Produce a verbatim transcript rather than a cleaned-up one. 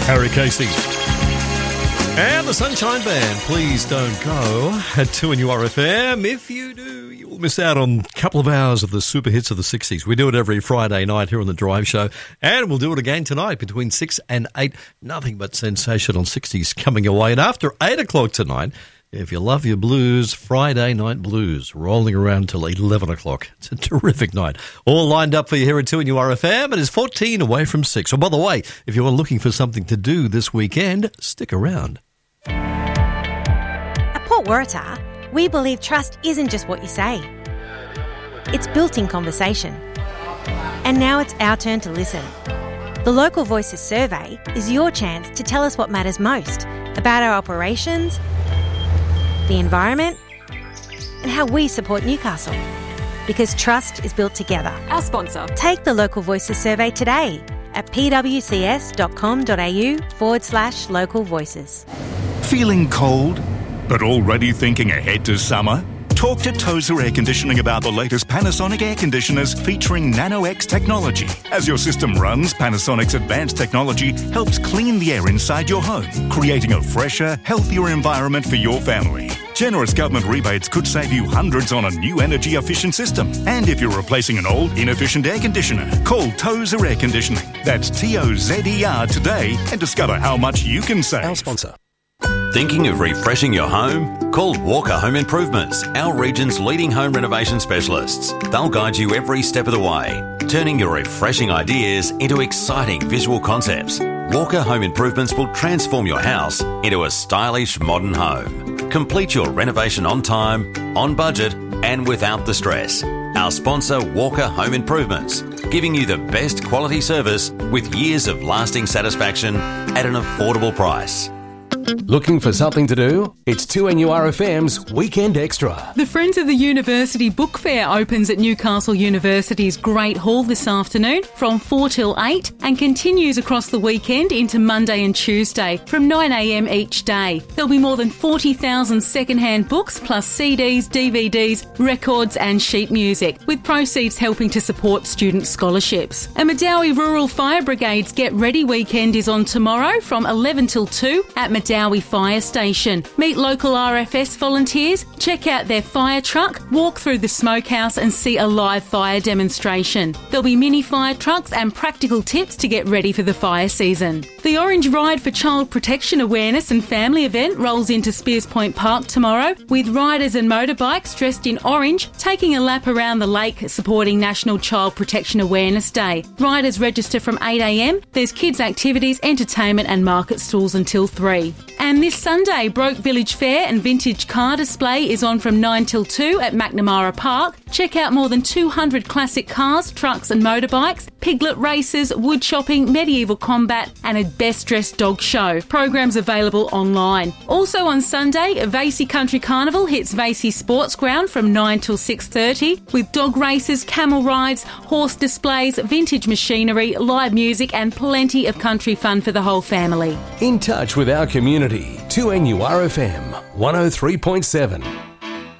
Harry Casey. And the Sunshine Band, Please Don't Go, at two N U R F M. If you do, you will miss out on a couple of hours of the super hits of the sixties. We do it every Friday night here on The Drive Show, and we'll do it again tonight between six and eight. Nothing but sensational sixties coming away. And after eight o'clock tonight, if you love your blues, Friday Night Blues, rolling around till eleven o'clock. It's a terrific night. All lined up for you here at two N U R F M. It is fourteen away from six. Oh, by the way, if you are looking for something to do this weekend, stick around. At Port Waratah, we believe trust isn't just what you say. It's built in conversation. And now it's our turn to listen. The Local Voices survey is your chance to tell us what matters most about our operations, the environment, and how we support Newcastle. Because trust is built together. Our sponsor. Take the Local Voices survey today at pwcs.com.au forward slash local voices. Feeling cold, but already thinking ahead to summer? Talk to Tozer Air Conditioning about the latest Panasonic air conditioners featuring Nano-X technology. As your system runs, Panasonic's advanced technology helps clean the air inside your home, creating a fresher, healthier environment for your family. Generous government rebates could save you hundreds on a new energy-efficient system. And if you're replacing an old, inefficient air conditioner, call Tozer Air Conditioning. That's T O Z E R today and discover how much you can save. Our sponsor. Thinking of refreshing your home? Call Walker Home Improvements, our region's leading home renovation specialists. They'll guide you every step of the way, turning your refreshing ideas into exciting visual concepts. Walker Home Improvements will transform your house into a stylish modern home. Complete your renovation on time, on budget, and without the stress. Our sponsor, Walker Home Improvements, giving you the best quality service with years of lasting satisfaction at an affordable price. Looking for something to do? It's two N U R F M's Weekend Extra. The Friends of the University Book Fair opens at Newcastle University's Great Hall this afternoon from four till eight and continues across the weekend into Monday and Tuesday from nine a m each day. There'll be more than forty thousand second-hand books plus C Ds, D V Ds, records and sheet music, with proceeds helping to support student scholarships. A Medowie Rural Fire Brigade's Get Ready weekend is on tomorrow from eleven till two at Medowie Fire Station. Meet local R F S volunteers, check out their fire truck, walk through the smokehouse and see a live fire demonstration. There'll be mini fire trucks and practical tips to get ready for the fire season. The Orange Ride for Child Protection Awareness and Family event rolls into Spears Point Park tomorrow, with riders and motorbikes dressed in orange taking a lap around the lake supporting National Child Protection Awareness Day. Riders register from eight a m. There's kids' activities, entertainment and market stalls until three. And this Sunday, Broke Village Fair and Vintage Car Display is on from nine till two at McNamara Park. Check out more than two hundred classic cars, trucks and motorbikes, piglet races, wood shopping, medieval combat and a best dressed dog show. Programs available online. Also on Sunday, Vasey Country Carnival hits Vasey Sports Ground from nine till six thirty with dog races, camel rides, horse displays, vintage machinery, live music and plenty of country fun for the whole family. In touch with our community, two N U R F M one oh three point seven.